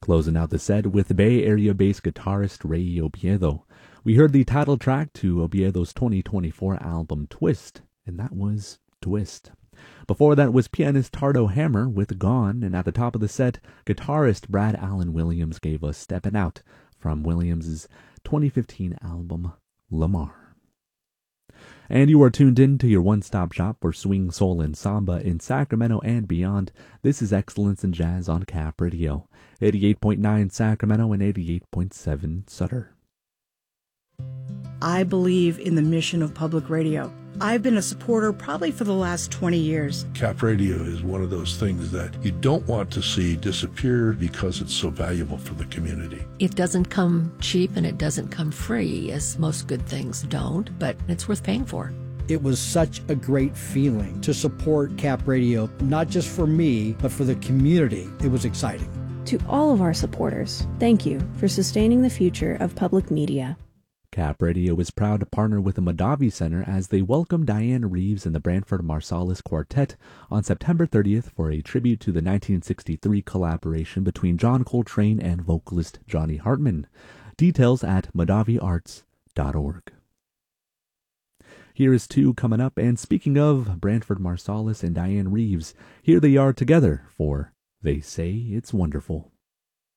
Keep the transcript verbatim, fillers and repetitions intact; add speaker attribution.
Speaker 1: Closing out the set with Bay Area-based guitarist Ray Oviedo. We heard the title track to Oviedo's twenty twenty-four album Twist, and that was Twist. Before that was pianist Tardo Hammer with Gone, and at the top of the set, guitarist Brad Allen Williams gave us Steppin' Out from Williams' twenty fifteen album Lamar. And you are tuned in to your one-stop shop for swing, soul, and samba in Sacramento and beyond. This is Excellence in Jazz on Cap Radio, eighty-eight point nine Sacramento and eighty-eight point seven Sutter.
Speaker 2: I believe in the mission of public radio. I've been a supporter probably for the last twenty years.
Speaker 3: Cap Radio is one of those things that you don't want to see disappear because it's so valuable for the community.
Speaker 4: It doesn't come cheap and it doesn't come free, as most good things don't, but it's worth paying for.
Speaker 5: It was such a great feeling to support Cap Radio, not just for me, but for the community. It was exciting.
Speaker 6: To all of our supporters, thank you for sustaining the future of public media.
Speaker 1: Cap Radio is proud to partner with the Mondavi Center as they welcome Diane Reeves and the Branford Marsalis Quartet on September thirtieth for a tribute to the nineteen sixty-three collaboration between John Coltrane and vocalist Johnny Hartman. Details at mondavi arts dot org. Here is two coming up, and speaking of Branford Marsalis and Diane Reeves, here they are together for They Say It's Wonderful.